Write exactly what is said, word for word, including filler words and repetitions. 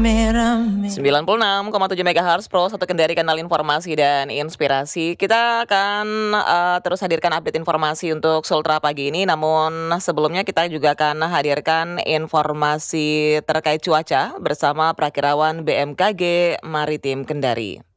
sembilan puluh enam koma tujuh megahertz Pro satu Kendari, kanal informasi dan inspirasi. Kita akan uh, terus hadirkan update informasi untuk Sultra pagi ini. Namun sebelumnya kita juga akan hadirkan informasi terkait cuaca bersama Prakirawan B M K G Maritim Kendari.